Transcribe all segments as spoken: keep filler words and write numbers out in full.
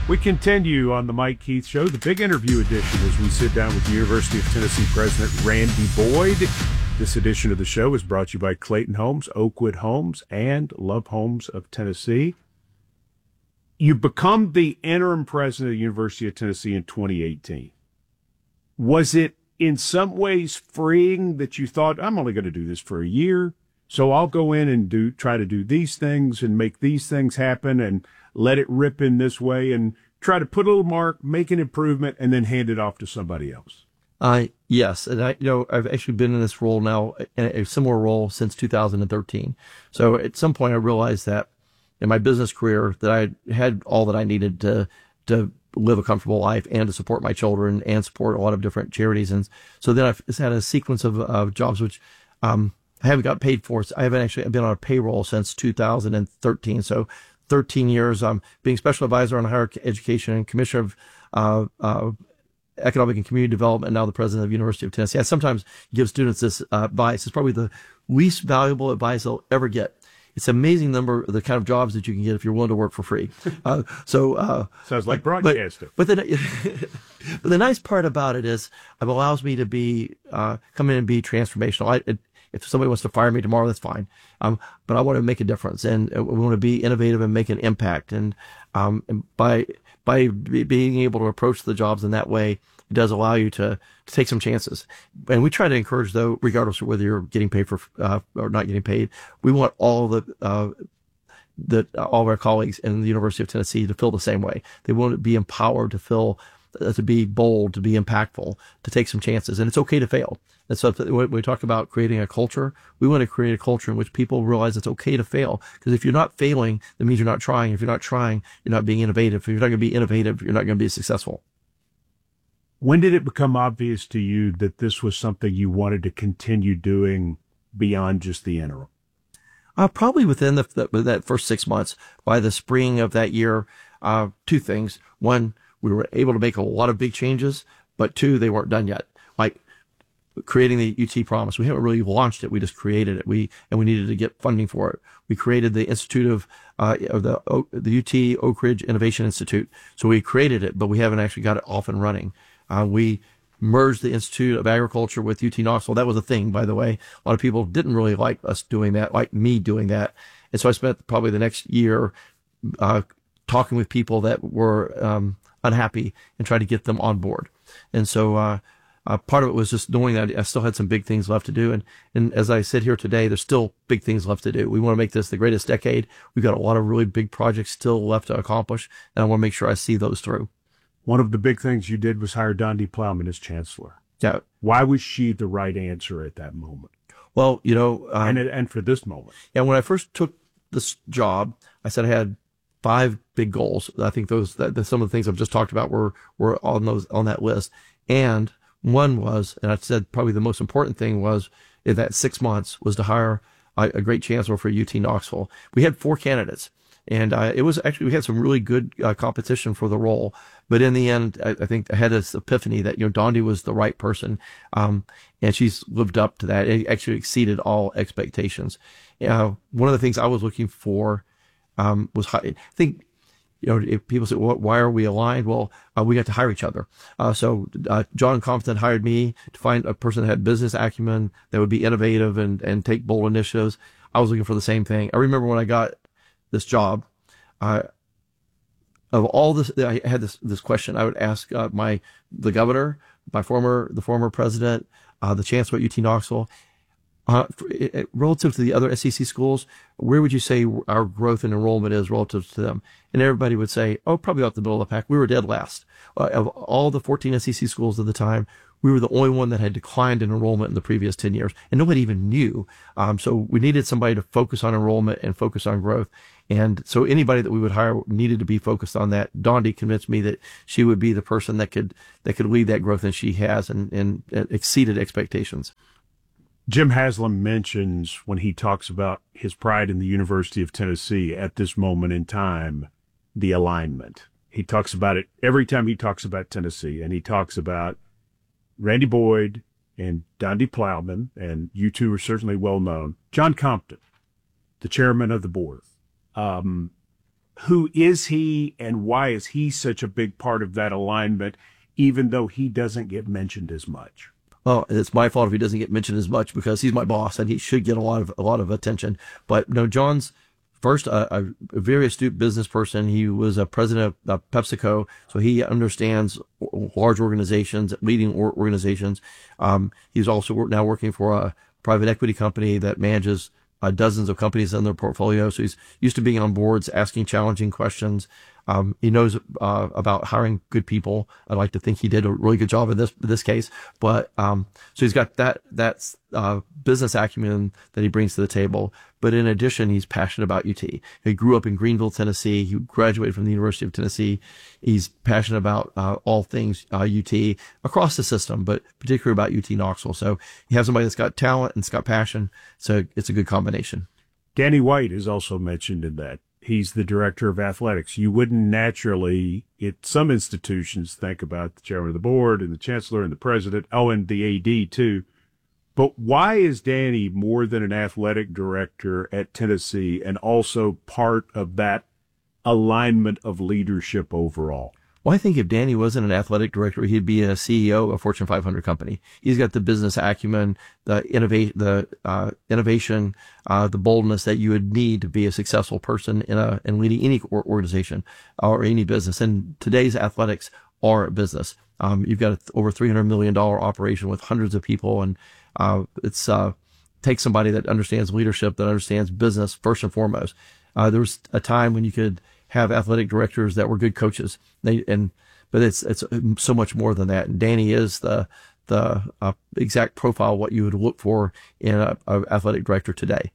We continue on the Mike Keith Show, the big interview edition, as we sit down with the University of Tennessee President Randy Boyd. This edition of the show is brought to you by Clayton Homes, Oakwood Homes, and Love Homes of Tennessee. You become the interim president of the University of Tennessee in twenty eighteen. Was it in some ways freeing that you thought, I'm only going to do this for a year, so I'll go in and do try to do these things and make these things happen and let it rip in this way and try to put a little mark, make an improvement, and then hand it off to somebody else? Uh, yes. And I, you know, I've actually been in this role now, in a similar role since two thousand thirteen. So at some point I realized that in my business career that I had all that I needed to, to live a comfortable life and to support my children and support a lot of different charities. And so then I've had a sequence of, of jobs, which, um, I haven't got paid for. I haven't actually been on a payroll since two thousand thirteen. So thirteen years, um, being special advisor on higher education and commissioner of, uh, uh, economic and community development, now the president of the University of Tennessee. I sometimes give students this uh, advice. It's probably the least valuable advice they'll ever get. It's an amazing number of the kind of jobs that you can get if you're willing to work for free. Uh, so, uh, sounds like broadcasting. But, but, the, but the nice part about it is it allows me to be, uh, come in and be transformational. I, it, if somebody wants to fire me tomorrow, that's fine. Um, but I want to make a difference, and we want to be innovative and make an impact. And, um, and by, by being able to approach the jobs in that way, it does allow you to, to take some chances. And we try to encourage, though, regardless of whether you're getting paid for, uh, or not getting paid, we want all the, uh, the, uh, all of our colleagues in the University of Tennessee to feel the same way. They want to be empowered to feel, uh, to be bold, to be impactful, to take some chances. And it's okay to fail. And so when we talk about creating a culture, we want to create a culture in which people realize it's okay to fail. Because if you're not failing, that means you're not trying. If you're not trying, you're not being innovative. If you're not going to be innovative, you're not going to be successful. When did it become obvious to you that this was something you wanted to continue doing beyond just the interim? Uh, probably within the, the, that first six months. By the spring of that year, uh, two things. One, we were able to make a lot of big changes, but two, they weren't done yet. Like creating the U T Promise. We haven't really launched it. We just created it. We, and we needed to get funding for it. We created the Institute of, uh, of the, the U T Oak Ridge Innovation Institute. So we created it, but we haven't actually got it off and running. Uh, we merged the Institute of Agriculture with U T Knoxville. That was a thing, by the way. A lot of people didn't really like us doing that, like me doing that. And so I spent probably the next year, uh, talking with people that were, um, unhappy and trying to get them on board. And so, uh, Uh, part of it was just knowing that I still had some big things left to do. And, and as I sit here today, there's still big things left to do. We want to make this the greatest decade. We've got a lot of really big projects still left to accomplish, and I want to make sure I see those through. One of the big things you did was hire Dondi Plowman as chancellor. Yeah. Why was she the right answer at that moment? Well, you know, um, and, and for this moment. Yeah. When I first took this job, I said I had five big goals. I think those, that, that some of the things I've just talked about were, were on those, on that list. And one was, and I said probably the most important thing was in that six months was to hire a, a great chancellor for U T Knoxville. We had four candidates, and uh, it was actually, we had some really good uh, competition for the role. But in the end, I, I think I had this epiphany that, you know, Dondi was the right person. Um, and she's lived up to that. It actually exceeded all expectations. Uh, one of the things I was looking for, um, was high, I think, you know, if people say, well, why are we aligned? Well, uh, we got to hire each other. Uh, so, uh, John Compton hired me to find a person that had business acumen, that would be innovative and, and take bold initiatives. I was looking for the same thing. I remember when I got this job, uh, of all this, I had this, this question. I would ask, uh, my, the governor, my former, the former president, uh, the chancellor at U T Knoxville, Uh, for, uh, relative to the other S E C schools, where would you say our growth and enrollment is relative to them? And everybody would say, oh, probably out the middle of the pack. We were dead last. Uh, of all the fourteen S E C schools at the time, we were the only one that had declined in enrollment in the previous ten years. And nobody even knew. Um, so we needed somebody to focus on enrollment and focus on growth. And so anybody that we would hire needed to be focused on that. Dondi convinced me that she would be the person that could, that could lead that growth, and she has, and, and, and exceeded expectations. Jim Haslam mentions when he talks about his pride in the University of Tennessee at this moment in time, the alignment. He talks about it every time he talks about Tennessee, and he talks about Randy Boyd and Dondi Plowman, and you two are certainly well known. John Compton, the chairman of the board. Um, who is he and why is he such a big part of that alignment, even though he doesn't get mentioned as much? Well, it's my fault if he doesn't get mentioned as much because he's my boss and he should get a lot of a lot of attention. But no, John's first a, a very astute business person. He was a president of uh, PepsiCo, so he understands large organizations, leading organizations. Um, he's also now working for a private equity company that manages uh, dozens of companies in their portfolio. So he's used to being on boards, asking challenging questions. Um, he knows uh, about hiring good people. I'd like to think he did a really good job in this this case. But um, so he's got that that uh, business acumen that he brings to the table. But in addition, he's passionate about U T. He grew up in Greenville, Tennessee. He graduated from the University of Tennessee. He's passionate about uh, all things uh, U T across the system, but particularly about U T Knoxville. So you have somebody that's got talent and has got passion. So it's a good combination. Danny White is also mentioned in that. He's the director of athletics. You wouldn't naturally, at some institutions, think about the chairman of the board and the chancellor and the president, oh, and the A D too. But why is Danny more than an athletic director at Tennessee and also part of that alignment of leadership overall? Well, I think if Danny wasn't an athletic director, he'd be a C E O of a Fortune five hundred company. He's got the business acumen, the innovate, the uh, innovation, uh, the boldness that you would need to be a successful person in a in leading any organization or any business. And today's athletics are a business. Um, you've got a over three hundred million dollars operation with hundreds of people, and uh, it's uh, takes somebody that understands leadership, that understands business first and foremost. Uh, there was a time when you could have athletic directors that were good coaches. They, and, but it's, it's so much more than that. And Danny is the, the uh, exact profile, what you would look for in a, a athletic director today.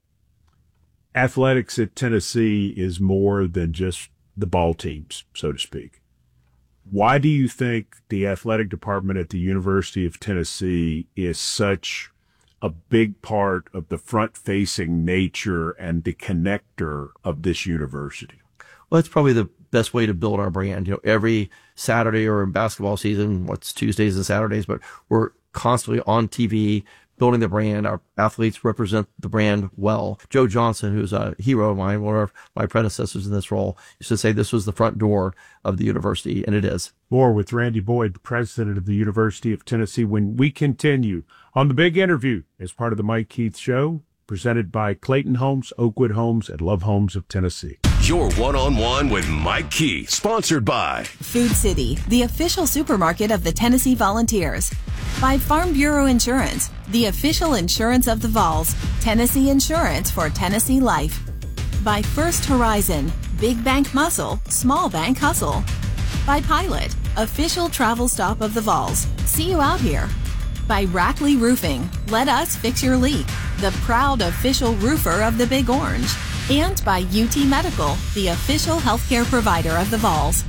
Athletics at Tennessee is more than just the ball teams, so to speak. Why do you think the athletic department at the University of Tennessee is such a big part of the front-facing nature and the connector of this university? Well, it's probably the best way to build our brand. You know, every Saturday or in basketball season, what's Tuesdays and Saturdays, but we're constantly on T V building the brand. Our athletes represent the brand well. Joe Johnson, who's a hero of mine, one of my predecessors in this role, used to say this was the front door of the university, and it is. More with Randy Boyd, the president of the University of Tennessee, when we continue on The Big Interview as part of the Mike Keith Show, presented by Clayton Homes, Oakwood Homes, and Love Homes of Tennessee. Your one-on-one with Mike Keith, sponsored by Food City, the official supermarket of the Tennessee Volunteers. By Farm Bureau Insurance, the official insurance of the Vols. Tennessee Insurance for Tennessee Life. By First Horizon, big bank muscle, small bank hustle. By Pilot, official travel stop of the Vols. See you out here. By Rackley Roofing, let us fix your leak, the proud official roofer of the Big Orange. And by U T Medical, the official healthcare provider of the Vols.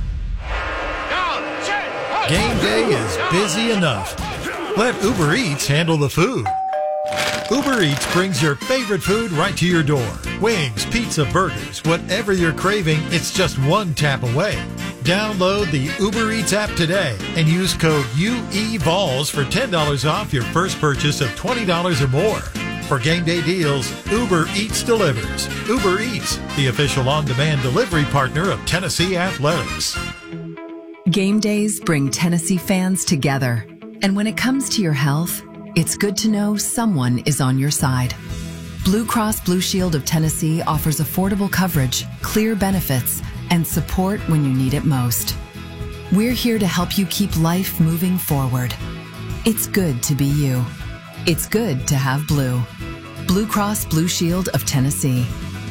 Game day is busy enough. Let Uber Eats handle the food. Uber Eats brings your favorite food right to your door. Wings, pizza, burgers, whatever you're craving, it's just one tap away. Download the Uber Eats app today and use code U E V O L S for ten dollars off your first purchase of twenty dollars or more. For game day deals, Uber Eats delivers. Uber Eats, the official on-demand delivery partner of Tennessee Athletics. Game days bring Tennessee fans together. And when it comes to your health, it's good to know someone is on your side. Blue Cross Blue Shield of Tennessee offers affordable coverage, clear benefits, and support when you need it most. We're here to help you keep life moving forward. It's good to be you. It's good to have blue. Blue Cross Blue Shield of Tennessee.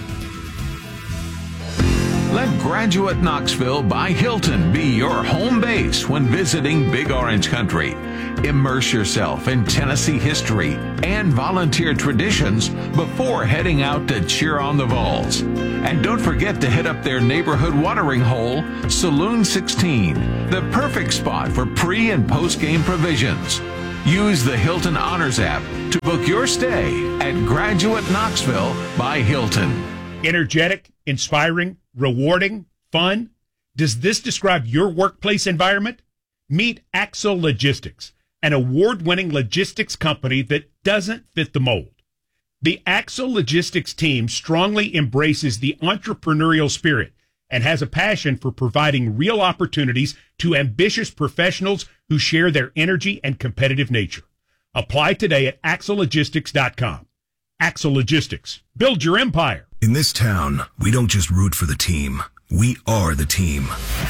Let Graduate Knoxville by Hilton be your home base when visiting Big Orange Country. Immerse yourself in Tennessee history and volunteer traditions before heading out to cheer on the Vols. And don't forget to hit up their neighborhood watering hole, Saloon sixteen, the perfect spot for pre- and post-game provisions. Use the Hilton Honors app to book your stay at Graduate Knoxville by Hilton. Energetic, inspiring, rewarding, fun. Does this describe your workplace environment? Meet Axel Logistics, an award-winning logistics company that doesn't fit the mold. The Axel Logistics team strongly embraces the entrepreneurial spirit and has a passion for providing real opportunities to ambitious professionals who share their energy and competitive nature. Apply today at axle logistics dot com. Axle Logistics. Build your empire. In this town, we don't just root for the team. We are the team.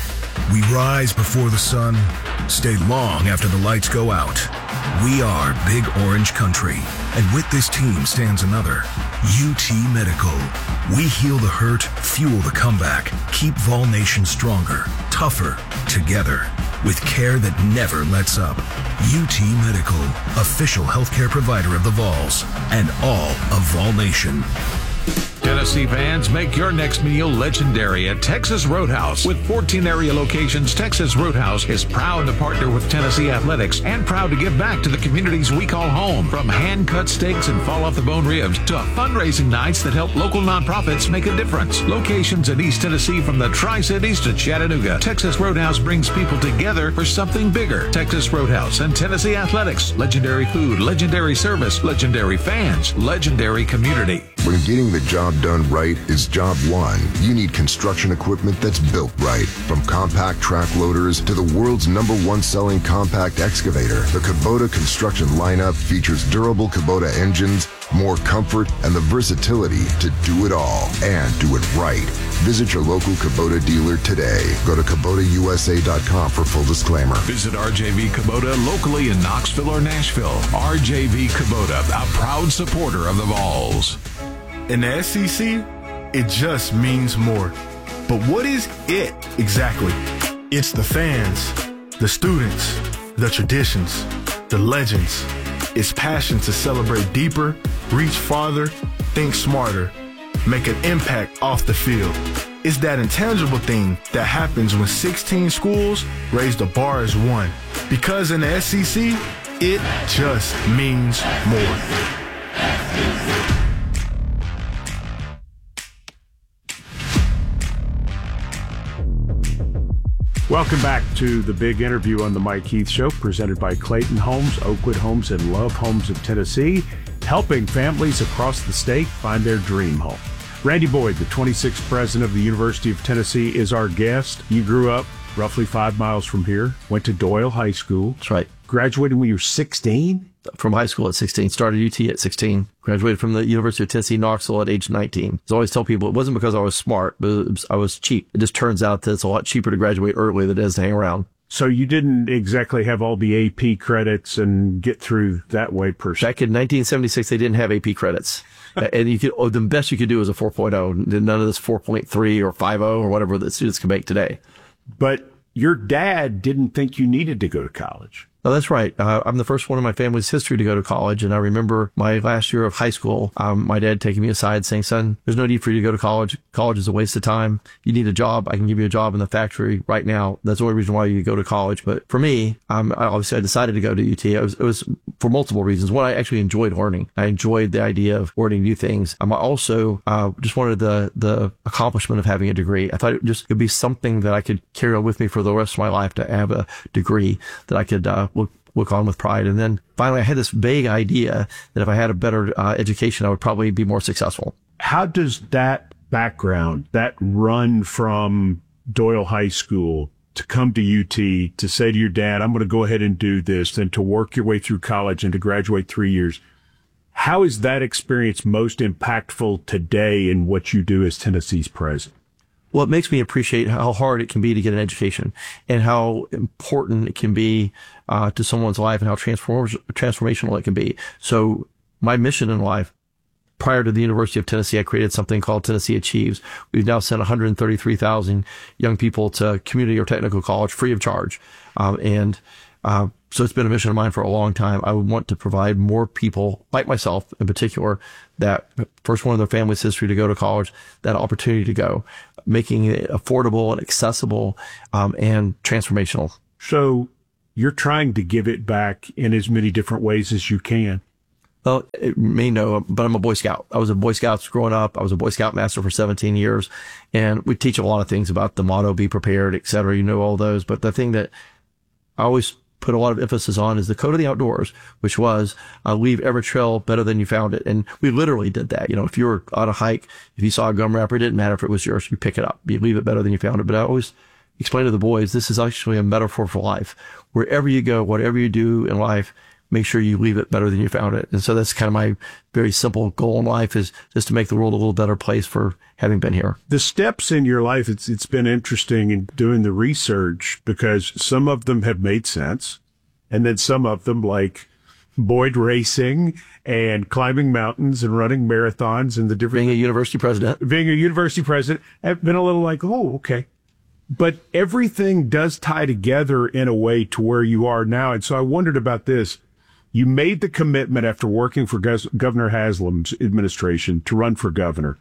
We rise before the sun, stay long after the lights go out. We are Big Orange Country. And with this team stands another, U T Medical. We heal the hurt, fuel the comeback, keep Vol Nation stronger, tougher, together, with care that never lets up. U T Medical, official healthcare provider of the Vols and all of Vol Nation. Tennessee fans, make your next meal legendary at Texas Roadhouse. With fourteen area locations, Texas Roadhouse is proud to partner with Tennessee Athletics and proud to give back to the communities we call home. From hand-cut steaks and fall-off-the-bone ribs to fundraising nights that help local nonprofits make a difference. Locations in East Tennessee from the Tri-Cities to Chattanooga, Texas Roadhouse brings people together for something bigger. Texas Roadhouse and Tennessee Athletics. Legendary food, legendary service, legendary fans, legendary community. When getting the job done right is job one, you need construction equipment that's built right. From compact track loaders to the world's number one selling compact excavator, the Kubota construction lineup features durable Kubota engines, more comfort, and the versatility to do it all and do it right. Visit your local Kubota dealer today. Go to Kubota U S A dot com for full disclaimer. Visit R J V Kubota locally in Knoxville or Nashville. R J V Kubota, a proud supporter of the Vols. In the S E C, it just means more. But what is it exactly? It's the fans, the students, the traditions, the legends. It's passion to celebrate deeper, reach farther, think smarter, make an impact off the field. It's that intangible thing that happens when sixteen schools raise the bar as one. Because in the S E C, it just means more. Welcome back to the big interview on the Mike Keith Show, presented by Clayton Homes, Oakwood Homes, and Love Homes of Tennessee, helping families across the state find their dream home. Randy Boyd, the twenty-sixth president of the University of Tennessee, is our guest. You grew up roughly five miles from here, went to Doyle High School. That's right. Graduated when you were sixteen? From high school at sixteen, started U T at sixteen, graduated from the University of Tennessee, Knoxville at age nineteen. I always tell people it wasn't because I was smart, but it was, I was cheap. It just turns out that it's a lot cheaper to graduate early than it is to hang around. So you didn't exactly have all the A P credits and get through that way per se. Back in nineteen seventy-six, they didn't have A P credits. And you could, oh, the best you could do was a four point oh. None of this four point three or five point oh or whatever that students can make today. But your dad didn't think you needed to go to college. No, that's right. Uh, I'm the first one in my family's history to go to college. And I remember my last year of high school, um, my dad taking me aside saying, son, there's no need for you to go to college. College is a waste of time. You need a job. I can give you a job in the factory right now. That's the only reason why you go to college. But for me, um, I obviously I decided to go to U T. It was, it was for multiple reasons. One, I actually enjoyed learning. I enjoyed the idea of learning new things. Um, I also uh, just wanted the the accomplishment of having a degree. I thought it just could be something that I could carry on with me for the rest of my life, to have a degree that I could uh, look look on with pride. And then finally, I had this vague idea that if I had a better uh, education, I would probably be more successful. How does that background, that run from Doyle High School to come to U T, to say to your dad, I'm going to go ahead and do this, then to work your way through college and to graduate three years, how is that experience most impactful today in what you do as Tennessee's president? Well, it makes me appreciate how hard it can be to get an education and how important it can be uh, to someone's life and how transform- transformational it can be. So my mission in life, prior to the University of Tennessee, I created something called Tennessee Achieves. We've now sent one hundred thirty-three thousand young people to community or technical college free of charge. Um, and uh, so it's been a mission of mine for a long time. I would want to provide more people, like myself in particular, that first one in their family's history to go to college, that opportunity to go, making it affordable and accessible um, and transformational. So you're trying to give it back in as many different ways as you can. Well, it may know, but I'm a Boy Scout. I was a Boy Scout growing up. I was a Boy Scout master for seventeen years. And we teach a lot of things about the motto, be prepared, et cetera. You know all those. But the thing that I always put a lot of emphasis on is the code of the outdoors, which was uh, leave every trail better than you found it. And we literally did that. You know, if you were on a hike, if you saw a gum wrapper, it didn't matter if it was yours, you pick it up. You leave it better than you found it. But I always explain to the boys, this is actually a metaphor for life. Wherever you go, whatever you do in life, make sure you leave it better than you found it. And so that's kind of my very simple goal in life, is just to make the world a little better place for having been here. The steps in your life, it's it's been interesting in doing the research, because some of them have made sense. And then some of them, like Boyd racing and climbing mountains and running marathons and the different... Being a university president. Being a university president, have been a little like, oh, okay. But everything does tie together in a way to where you are now. And so I wondered about this. You made the commitment after working for Governor Haslam's administration to run for governor.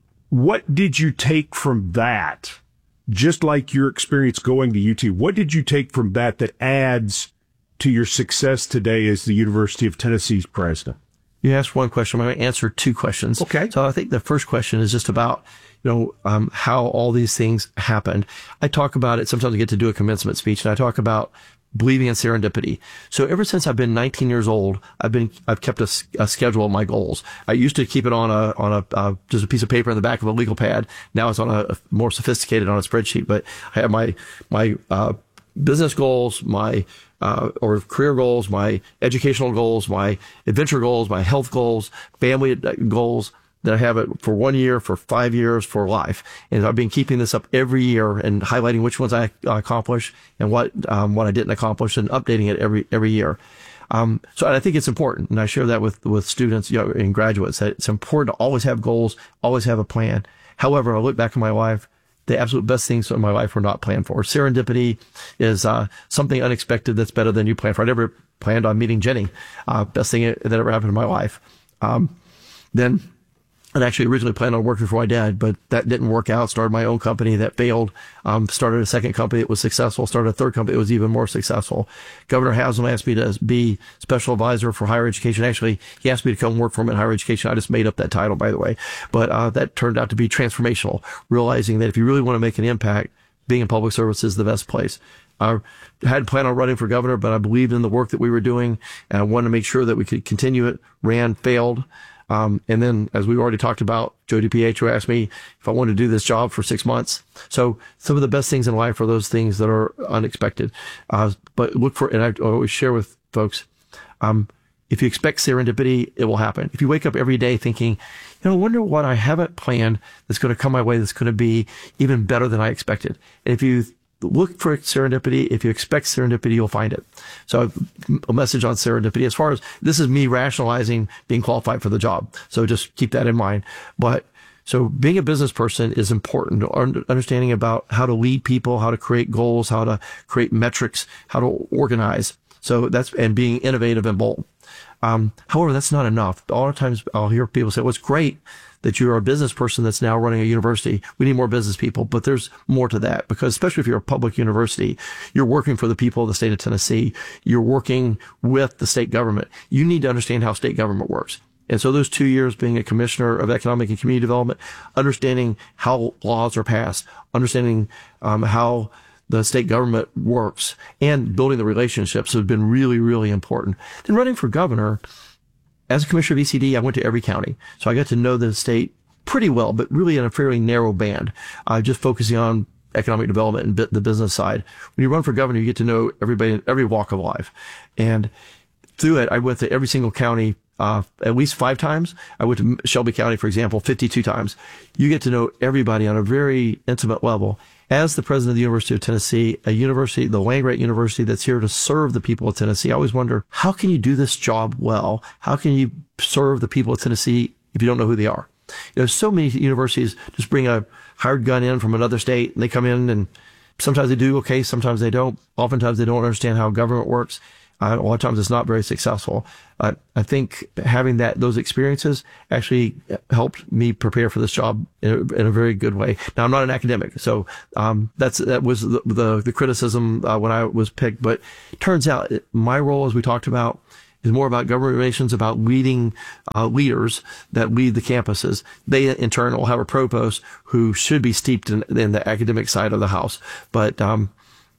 What did you take from that? Just like your experience going to U T, what did you take from that that adds to your success today as the University of Tennessee's president? You asked one question. I'm going to answer two questions. Okay. So I think the first question is just about, you know, um, how all these things happened. I talk about it. Sometimes I get to do a commencement speech, and I talk about believing in serendipity. So ever since I've been nineteen years old, I've been, I've kept a, a schedule of my goals. I used to keep it on a, on a, uh, just a piece of paper in the back of a legal pad. Now it's on a, a more sophisticated on a spreadsheet, but I have my, my, uh, business goals, my, uh, or career goals, my educational goals, my adventure goals, my health goals, family goals, that I have it for one year, for five years, for life. And I've been keeping this up every year and highlighting which ones I accomplish and what, um, what I didn't accomplish, and updating it every, every year. Um, so I think it's important. And I share that with, with students, you know, and graduates, that it's important to always have goals, always have a plan. However, I look back in my life, the absolute best things in my life were not planned for. Serendipity is, uh, something unexpected that's better than you planned for. I never planned on meeting Jenny. Uh, best thing that ever happened in my life. Um, then, I'd actually originally planned on working for my dad, but that didn't work out. Started my own company that failed. Um, started a second company that was successful. Started a third company that was even more successful. Governor Haslam asked me to be special advisor for higher education. Actually, he asked me to come work for him in higher education. I just made up that title, by the way. But uh, that turned out to be transformational, realizing that if you really want to make an impact, being in public service is the best place. I had planned on running for governor, but I believed in the work that we were doing, and I wanted to make sure that we could continue it. Ran, failed. Um, and then, as we already talked about, Joe DiPietro asked me if I wanted to do this job for six months. So some of the best things in life are those things that are unexpected. Uh, but look for, and I always share with folks, um, if you expect serendipity, it will happen. If you wake up every day thinking, you know, I wonder what I haven't planned that's going to come my way that's going to be even better than I expected. And if you look for serendipity, if you expect serendipity, you'll find it. So a message on serendipity, as far as this is me rationalizing being qualified for the job. So just keep that in mind. But so being a business person is important. Understanding about how to lead people, how to create goals, how to create metrics, how to organize. So that's, and being innovative and bold. Um, however, that's not enough. A lot of times I'll hear people say, well, it's great that you're a business person that's now running a university. We need more business people, but there's more to that, because especially if you're a public university, you're working for the people of the state of Tennessee. You're working with the state government. You need to understand how state government works. And so those two years being a commissioner of economic and community development, understanding how laws are passed, understanding um, how the state government works, and building the relationships have been really, really important. Then running for governor, as a commissioner of E C D, I went to every county. So I got to know the state pretty well, but really in a fairly narrow band, uh, just focusing on economic development and the business side. When you run for governor, you get to know everybody in every walk of life. And through it, I went to every single county uh, at least five times. I went to Shelby County, for example, fifty-two times. You get to know everybody on a very intimate level. As the president of the University of Tennessee, a university, the Land-Grant University that's here to serve the people of Tennessee, I always wonder, how can you do this job well? How can you serve the people of Tennessee if you don't know who they are? You know, so many universities just bring a hired gun in from another state, and they come in, and sometimes they do okay, sometimes they don't. Oftentimes they don't understand how government works. Uh, a lot of times it's not very successful. Uh, I think having that, those experiences actually helped me prepare for this job in a, in a very good way. Now, I'm not an academic, so, um, that's, that was the, the, the criticism, uh, when I was picked, but it turns out my role, as we talked about, is more about government relations, about leading, uh, leaders that lead the campuses. They, in turn, will have a provost who should be steeped in, in the academic side of the house. But, um,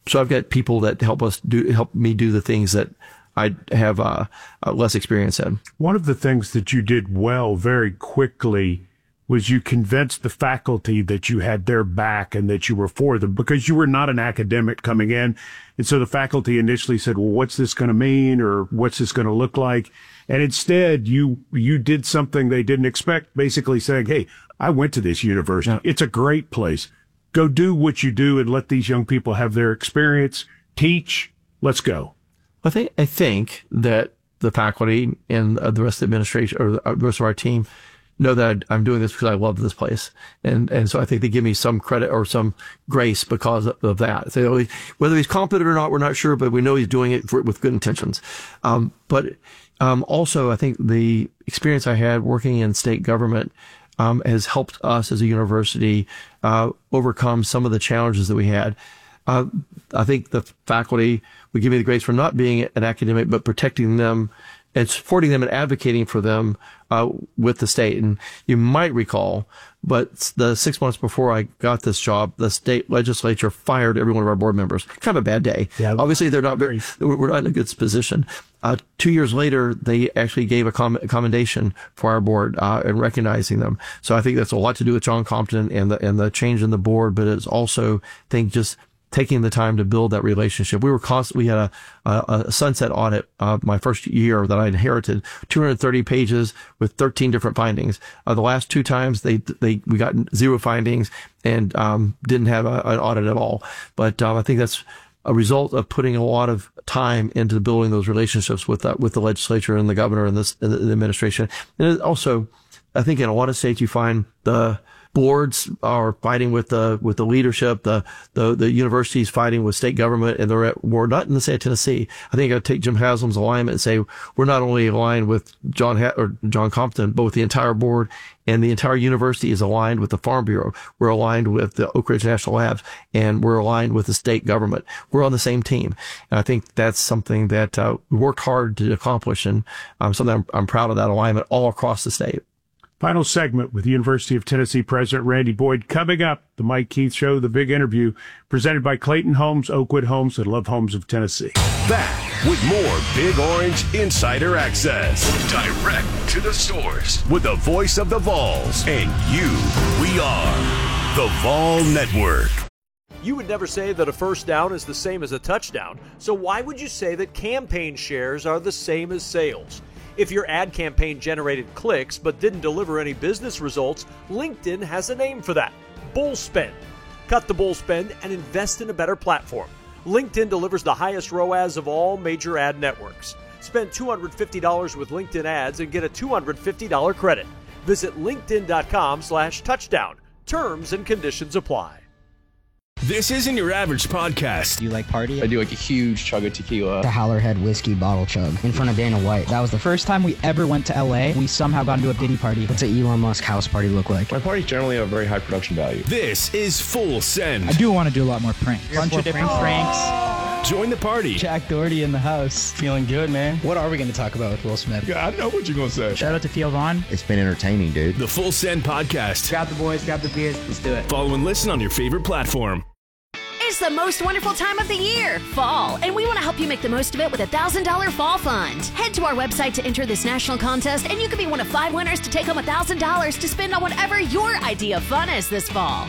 so I've got people that help us do, help me do the things that I have uh, uh, less experience in. One of the things that you did well very quickly was you convinced the faculty that you had their back and that you were for them, because you were not an academic coming in. And so the faculty initially said, well, what's this going to mean, or what's this going to look like? And instead, you you did something they didn't expect, basically saying, hey, I went to this university. Yeah. It's a great place. Go do what you do and let these young people have their experience. Teach. Let's go. I think I think that the faculty and uh, the rest of the administration, or the rest of our team, know that I'm doing this because I love this place. And, and so I think they give me some credit or some grace because of that. So whether he's competent or not, we're not sure, but we know he's doing it for, with good intentions. Um, but, um, also I think the experience I had working in state government, um, has helped us as a university, uh, overcome some of the challenges that we had. Uh, I think the faculty would give me the grace for not being an academic, but protecting them and supporting them and advocating for them uh, with the state. And you might recall, but the six months before I got this job, the state legislature fired every one of our board members. Kind of a bad day. Yeah. Obviously, they're not very, we're not in a good position. Uh, two years later, they actually gave a com- commendation for our board uh, and recognizing them. So I think that's a lot to do with John Compton and the and the change in the board, but it's also, I think, just taking the time to build that relationship. We were const- we had a, a, a sunset audit, uh, my first year that I inherited, two hundred thirty pages with thirteen different findings. Uh, the last two times they, they, we got zero findings and, um, didn't have a, an audit at all. But, um, I think that's a result of putting a lot of time into building those relationships with that, with the legislature and the governor and this, and the administration. And also, I think in a lot of states you find the boards are fighting with the with the leadership, the the the universities fighting with state government, and they're at war. Not in the state of Tennessee. I think I'd take Jim Haslam's alignment and say we're not only aligned with John ha- or John Compton, but with the entire board, and the entire university is aligned with the Farm Bureau. We're aligned with the Oak Ridge National Labs, and we're aligned with the state government. We're on the same team, and I think that's something that uh, we worked hard to accomplish, and um, something I'm, I'm proud of that alignment all across the state. Final segment with the University of Tennessee President Randy Boyd. Coming up, the Mike Keith Show, the big interview, presented by Clayton Homes, Oakwood Homes, and Love Homes of Tennessee. Back with more Big Orange Insider Access. Direct to the source with the voice of the Vols and you. We are the Vol Network. You would never say that a first down is the same as a touchdown, so why would you say that campaign shares are the same as sales? If your ad campaign generated clicks but didn't deliver any business results, LinkedIn has a name for that: bull spend. Cut the bull spend and invest in a better platform. LinkedIn delivers the highest R O A S of all major ad networks. Spend two hundred fifty dollars with LinkedIn ads and get a two hundred fifty dollars credit. Visit linkedin.com slash touchdown. Terms and conditions apply. This isn't your average podcast. Do you like party? I do like a huge chug of tequila. The Howlerhead whiskey bottle chug in front of Dana White. That was the first time we ever went to L A. We somehow got into a Diddy party. What's an Elon Musk house party look like? My parties generally have very high production value. This is Full Send. I do want to do a lot more pranks. A bunch of different pranks. pranks. Join the party. Jack Doherty in the house. Feeling good, man. What are we going to talk about with Will Smith? Yeah, I know what you're going to say. Shout out to Theo Vaughn. It's been entertaining, dude. The Full Send Podcast. Grab the boys, grab the beers, let's do it. Follow and listen on your favorite platform. It's the most wonderful time of the year, fall, and we want to help you make the most of it with a one thousand dollars Fall Fund. Head to our website to enter this national contest, and you could be one of five winners to take home one thousand dollars to spend on whatever your idea of fun is this fall.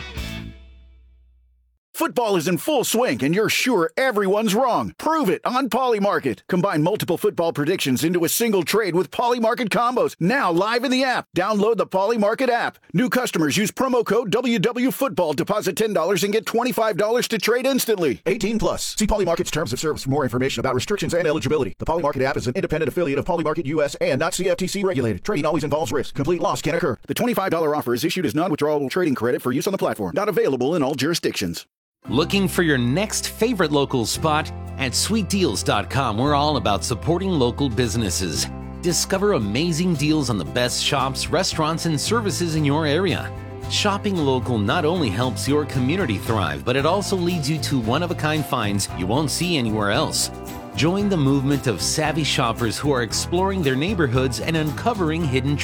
Football is in full swing, and you're sure everyone's wrong. Prove it on Polymarket. Combine multiple football predictions into a single trade with Polymarket combos. Now live in the app. Download the Polymarket app. New customers use promo code W W Football. Deposit ten dollars and get twenty-five dollars to trade instantly. eighteen plus. See Polymarket's terms of service for more information about restrictions and eligibility. The Polymarket app is an independent affiliate of Polymarket U S and not C F T C regulated. Trading always involves risk. Complete loss can occur. The twenty-five dollars offer is issued as non-withdrawable trading credit for use on the platform. Not available in all jurisdictions. Looking for your next favorite local spot? At sweet deals dot com, we're all about supporting local businesses. Discover amazing deals on the best shops, restaurants, and services in your area. Shopping local not only helps your community thrive, but it also leads you to one-of-a-kind finds you won't see anywhere else. Join the movement of savvy shoppers who are exploring their neighborhoods and uncovering hidden treasures.